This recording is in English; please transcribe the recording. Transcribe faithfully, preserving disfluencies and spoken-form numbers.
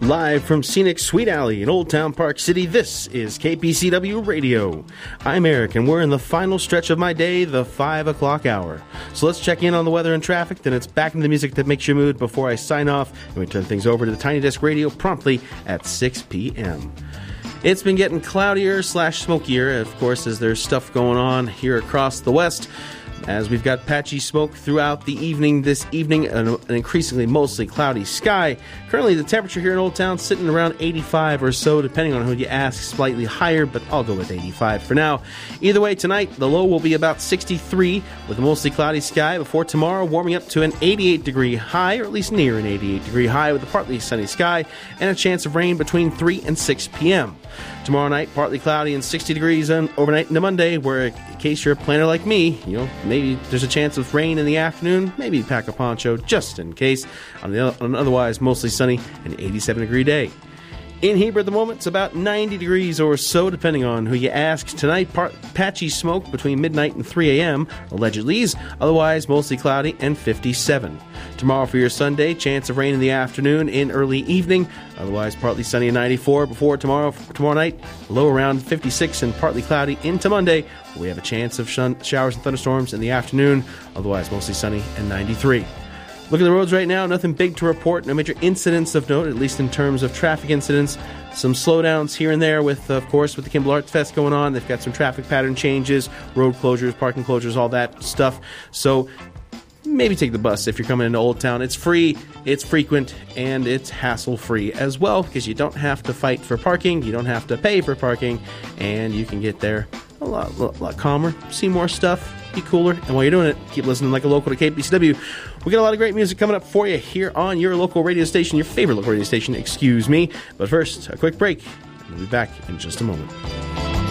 Live from scenic Sweet Alley in Old Town Park City, this is K P C W Radio. I'm Eric, and we're in the final stretch of my day, the five o'clock hour. So let's check in on the weather and traffic, then it's back into the music that makes your mood before I sign off, and we turn things over to the Tiny Desk Radio promptly at six p.m. It's been getting cloudier slash smokier, of course, as there's stuff going on here across the west, as we've got patchy smoke throughout the evening this evening, an, an increasingly mostly cloudy sky. Currently, the temperature here in Old Town sitting around eighty-five or so, depending on who you ask, slightly higher, but I'll go with eighty-five for now. Either way, tonight, the low will be about sixty-three with a mostly cloudy sky before tomorrow warming up to an eighty-eight degree high, or at least near an eighty-eight degree high with a partly sunny sky and a chance of rain between three and six p.m. Tomorrow night, partly cloudy and sixty degrees on overnight into Monday, where in case you're a planner like me, you know, maybe there's a chance of rain in the afternoon, maybe pack a poncho just in case, on, the, on an otherwise mostly sunny and eighty-seven degree day. In Heber at the moment, it's about ninety degrees or so, depending on who you ask. Tonight, part, patchy smoke between midnight and three a.m., allegedly. Otherwise, mostly cloudy and fifty-seven. Tomorrow for your Sunday, chance of rain in the afternoon in early evening. Otherwise, partly sunny and ninety-four. Before tomorrow, tomorrow night, low around fifty-six and partly cloudy into Monday. We have a chance of shun- showers and thunderstorms in the afternoon. Otherwise, mostly sunny and ninety-three. Look at the roads right now, nothing big to report, no major incidents of note, at least in terms of traffic incidents. Some slowdowns here and there with, of course, with the Kimball Arts Fest going on. They've got some traffic pattern changes, road closures, parking closures, all that stuff. So maybe take the bus if you're coming into Old Town. It's free, it's frequent, and it's hassle-free as well, because you don't have to fight for parking, you don't have to pay for parking, and you can get there a lot, a lot calmer, see more stuff, be cooler, and while you're doing it, keep listening like a local to K P C W. We got a lot of great music coming up for you here on your local radio station, your favorite local radio station, excuse me. But first, a quick break, and we'll be back in just a moment.